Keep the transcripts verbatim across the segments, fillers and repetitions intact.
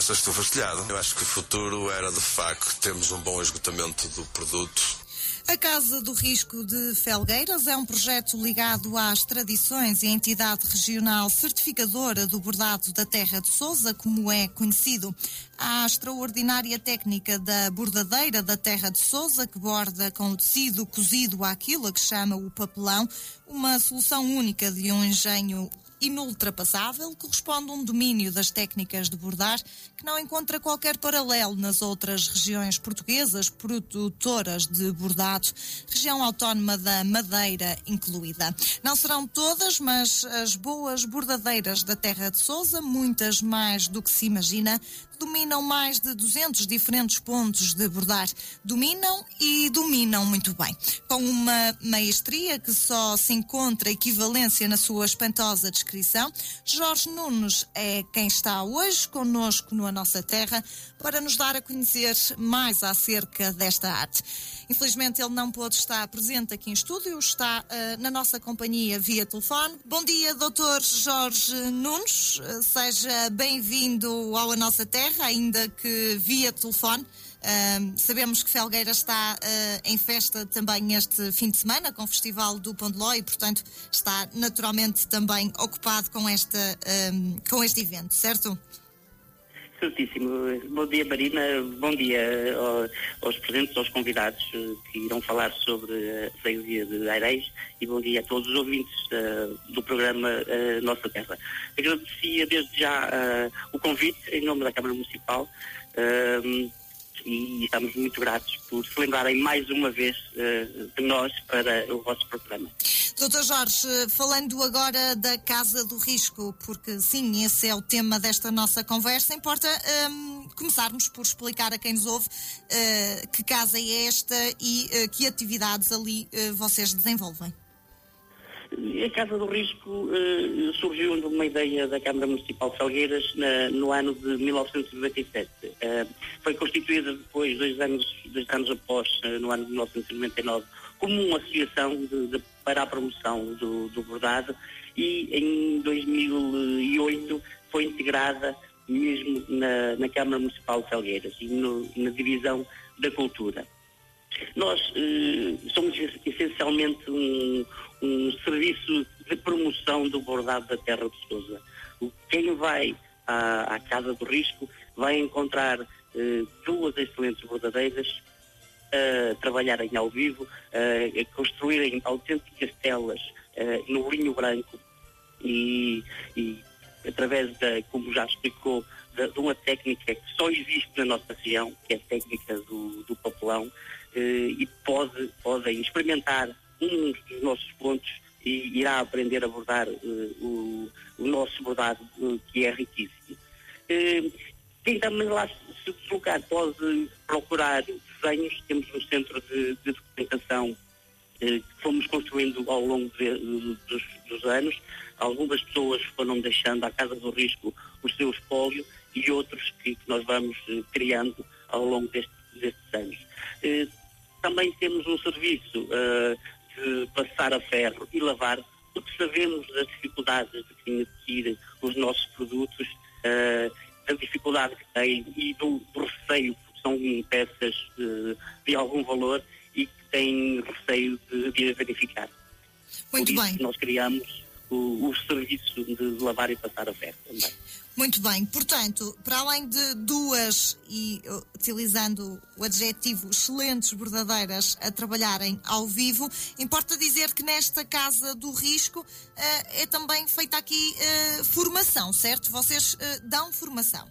essa estufa estilhada. Eu acho que o futuro era, de facto, termos um bom esgotamento do produto. A Casa do Risco de Felgueiras é um projeto ligado às tradições e à entidade regional certificadora do bordado da Terra de Sousa, como é conhecido. A extraordinária técnica da bordadeira da Terra de Sousa, que borda com o tecido cozido àquilo que chama o papelão, uma solução única de um engenho inultrapassável, corresponde a um domínio das técnicas de bordar que não encontra qualquer paralelo nas outras regiões portuguesas produtoras de bordado, região autónoma da Madeira incluída. Não serão todas, mas as boas bordadeiras da Terra de Sousa, muitas mais do que se imagina, dominam mais de duzentos diferentes pontos de bordar. Dominam e dominam muito bem. Com uma maestria que só se encontra equivalência na sua espantosa descrição, Jorge Nunes é quem está hoje connosco na nossa terra para nos dar a conhecer mais acerca desta arte. Infelizmente ele não pôde estar presente aqui em estúdio, está uh, na nossa companhia via telefone. Bom dia, doutor Jorge Nunes, uh, seja bem-vindo ao A Nossa Terra, ainda que via telefone. Uh, sabemos que Felgueiras está uh, em festa também este fim de semana com o Festival do Pão de Ló e, portanto, está naturalmente também ocupado com, esta, um, com este evento, certo? Certíssimo. Bom dia, Marina. Bom dia aos presentes, aos convidados que irão falar sobre a freguesia de Aireis e bom dia a todos os ouvintes uh, do programa uh, Nossa Terra. Agradecia desde já uh, o convite em nome da Câmara Municipal uh, e estamos muito gratos por se lembrarem mais uma vez uh, de nós para o vosso programa. doutor Jorge, falando agora da Casa do Risco, porque sim, esse é o tema desta nossa conversa, importa um, começarmos por explicar a quem nos ouve uh, que casa é esta e uh, que atividades ali uh, vocês desenvolvem. A Casa do Risco uh, surgiu de uma ideia da Câmara Municipal de Felgueiras na, no ano de mil novecentos e noventa e sete. Uh, foi constituída depois, dois anos, dois anos após, uh, no ano de mil novecentos e noventa e nove, como uma associação de, de, para a promoção do, do bordado e em dois mil e oito foi integrada mesmo na, na Câmara Municipal de Felgueiras e no, na Divisão da Cultura. Nós eh, somos essencialmente um, um serviço de promoção do bordado da Terra de Sousa. Quem vai à, à Casa do Risco vai encontrar eh, duas excelentes bordadeiras a trabalharem ao vivo, a construírem autênticas telas uh, no linho branco e, e através da, como já explicou, de, de uma técnica que só existe na nossa região, que é a técnica do, do papelão, uh, e pode, podem experimentar um dos nossos pontos e irá aprender a bordar uh, o, o nosso bordado, uh, que é riquíssimo. Uh, Quem também lá se deslocar pode procurar desenhos. Temos um centro de, de documentação eh, que fomos construindo ao longo de, de, dos, dos anos. Algumas pessoas foram deixando à Casa do Risco o seu espólio e outros que, que nós vamos eh, criando ao longo deste, destes anos. Eh, também temos um serviço eh, de passar a ferro e lavar, porque sabemos das dificuldades de adquirir os nossos produtos, eh, da dificuldade que tem e do, do receio, porque são peças de, de algum valor e que têm receio de, de verificar. Muito Por bem. isso nós criamos o, o serviço de lavar e passar a ferro também. Muito bem, portanto, para além de duas, e utilizando o adjetivo excelentes bordadeiras a trabalharem ao vivo, importa dizer que nesta Casa do Risco uh, é também feita aqui uh, formação, certo? Vocês uh, dão formação?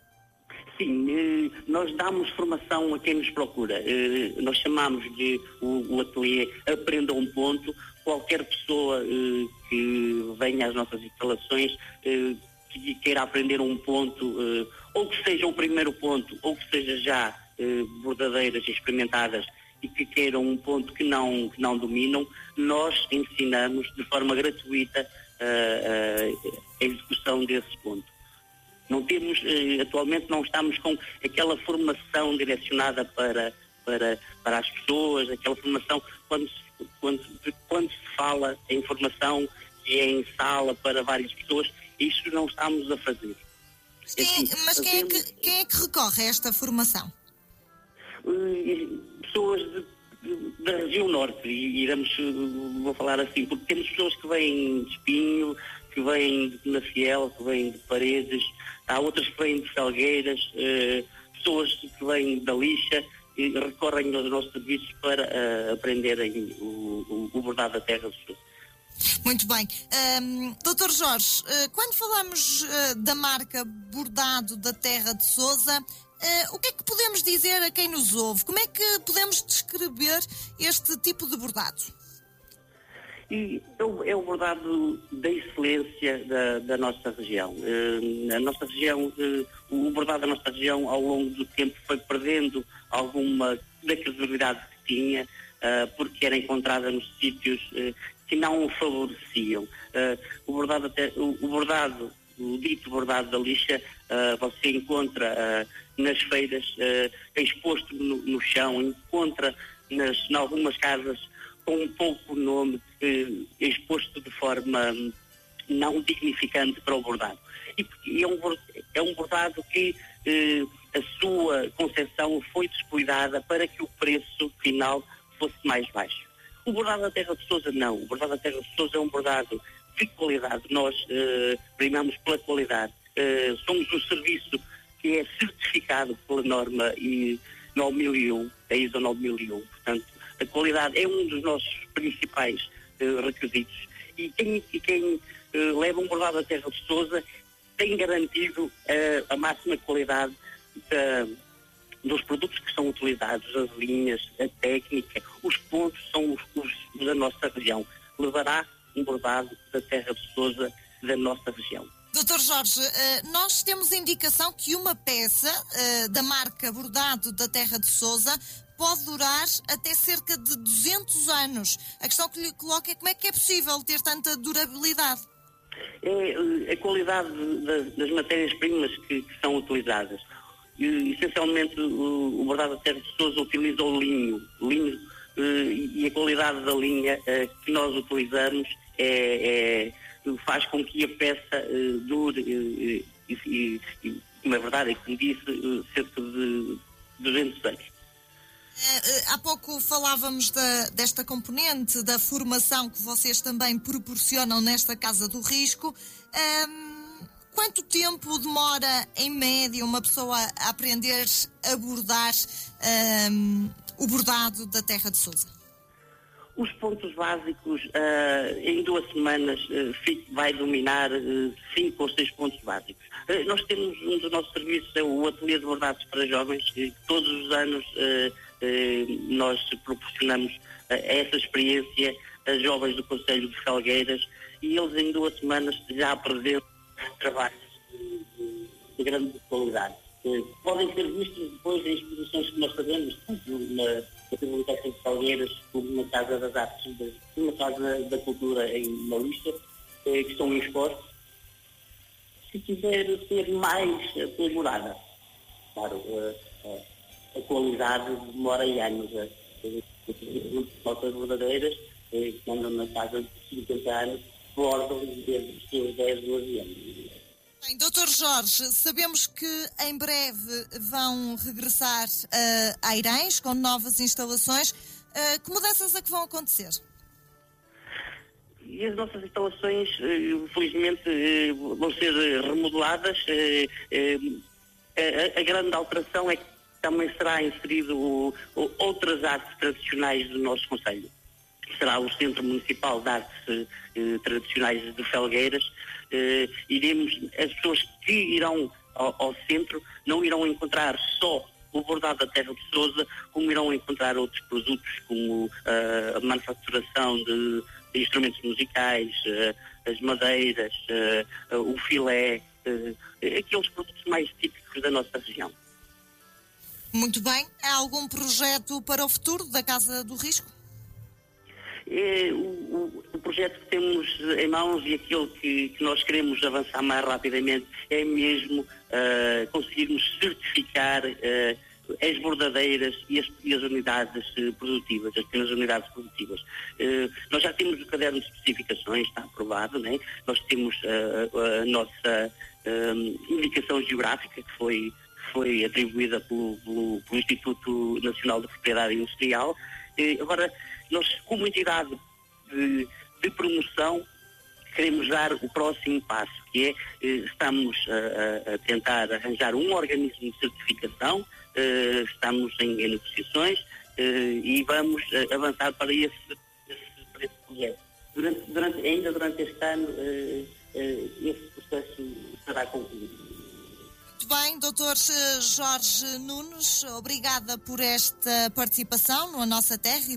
Sim, eh, nós damos formação a quem nos procura. Eh, nós chamamos-lhe o, o ateliê Aprenda um Ponto. Qualquer pessoa eh, que venha às nossas instalações eh, que queira aprender um ponto, eh, ou que seja o primeiro ponto, ou que seja já eh, bordadeiras experimentadas e que queiram um ponto que não, que não dominam, nós ensinamos de forma gratuita uh, uh, a execução desse ponto. Não temos, uh, atualmente não estamos com aquela formação direcionada para, para, para as pessoas, aquela formação quando se, quando, quando se fala em formação que é em sala para várias pessoas, isso não estamos a fazer. Sim, mas quem é, que, quem é que recorre a esta formação? Pessoas de, de, da região norte, e iremos, vou falar assim, porque temos pessoas que vêm de Espinho, que vêm de Penafiel, que vêm de Paredes, há outras que vêm de Felgueiras, eh, pessoas que vêm da Lixa e recorrem aos nossos serviços para uh, aprenderem o, o, o bordado da terra de Sousa. Muito bem. Um, doutor Jorge, uh, quando falamos uh, da marca Bordado da Terra de Sousa, uh, o que é que podemos dizer a quem nos ouve? Como é que podemos descrever este tipo de bordado? E é, o, é o bordado da excelência da, da nossa região. Uh, a nossa região, uh, o bordado da nossa região ao longo do tempo foi perdendo alguma da credibilidade que tinha, uh, porque era encontrada nos sítios uh, que não o favoreciam. Uh, o, bordado até, o, o bordado, o dito bordado da Lixa, uh, você encontra uh, nas feiras uh, exposto no, no chão, encontra nas, em algumas casas com um pouco nome, uh, exposto de forma um, não dignificante para o bordado. E, e é, um, é um bordado que uh, a sua concepção foi descuidada para que o preço final fosse mais baixo. O bordado da Terra de Sousa não. O bordado da Terra de Sousa é um bordado de qualidade. Nós uh, primamos pela qualidade. Uh, somos um serviço que é certificado pela norma I nove mil e um, a I S O nove mil e um. Portanto, a qualidade é um dos nossos principais uh, requisitos. E quem, e quem uh, leva um bordado da Terra de Sousa tem garantido uh, a máxima qualidade da, dos produtos que são utilizados, as linhas, a técnica, os pontos são os, os da nossa região. Levará um bordado da Terra de Sousa da nossa região. doutor Jorge, nós temos indicação que uma peça da marca Bordado da Terra de Sousa pode durar até cerca de duzentos anos. A questão que lhe coloco é como é que é possível ter tanta durabilidade? É a qualidade das matérias-primas que, que são utilizadas. E, essencialmente, o, o Bordado da Terra de Sousa utiliza o linho, linho uh, e a qualidade da linha uh, que nós utilizamos é, é, faz com que a peça uh, dure, uh, e, e, e, na verdade, é como disse, uh, cerca de duzentos anos. Há pouco falávamos da, desta componente da formação que vocês também proporcionam nesta Casa do Risco. Um, quanto tempo demora, em média, uma pessoa a aprender a bordar um, o bordado da Terra de Sousa? Os pontos básicos, uh, em duas semanas, uh, vai dominar uh, cinco ou seis pontos básicos. Uh, nós temos um dos nossos serviços, é o Ateliê de Bordados para Jovens, que todos os anos uh, uh, nós proporcionamos uh, essa experiência a jovens do Conselho de Felgueiras, e eles em duas semanas já apresentam trabalhos de, de, de grande qualidade. Uh, podem ser vistos depois em exposições que nós fazemos, tanto na Biblioteca de Felgueiras, como na Casa das Artes, na Casa da Cultura em Malista, eh, que estão expostos. Se quiser ser mais aprimorada, claro, uh, uh, a qualidade demora anos. As notas verdadeiras, eh, que andam na casa de cinquenta anos, bordam desde os seus dez, doze anos. Bem, doutor Jorge, sabemos que em breve vão regressar uh, a Airães com novas instalações. Uh, que mudanças é que vão acontecer? E as nossas instalações, uh, felizmente, uh, vão ser remodeladas. Uh, uh, a, a grande alteração é que também será inserido uh, outras artes tradicionais do nosso concelho. Será o Centro Municipal de Artes uh, Tradicionais de Felgueiras. Uh, iremos, as pessoas que irão ao, ao centro não irão encontrar só o bordado da Terra de Sousa, como irão encontrar outros produtos, como uh, a manufaturação de, de instrumentos musicais, uh, as madeiras, uh, uh, o filé, uh, aqueles produtos mais típicos da nossa região. Muito bem. Há algum projeto para o futuro da Casa do Risco? É, o, o, o projeto que temos em mãos e aquele que, que nós queremos avançar mais rapidamente é mesmo uh, conseguirmos certificar uh, as bordadeiras e as, e as unidades uh, produtivas, as pequenas unidades produtivas. Uh, nós já temos o caderno de especificações, está aprovado, né? Nós temos uh, a, a nossa uh, indicação geográfica que foi, foi atribuída pelo, pelo, pelo Instituto Nacional de Propriedade Industrial. Uh, agora, nós, como entidade de, de promoção, queremos dar o próximo passo, que é, eh, estamos a, a tentar arranjar um organismo de certificação, eh, estamos em, em negociações eh, e vamos eh, avançar para esse, esse, para esse projeto. Durante, durante, ainda durante este ano, eh, eh, esse processo será concluído. Muito bem, doutor Jorge Nunes, obrigada por esta participação no A Nossa Terra.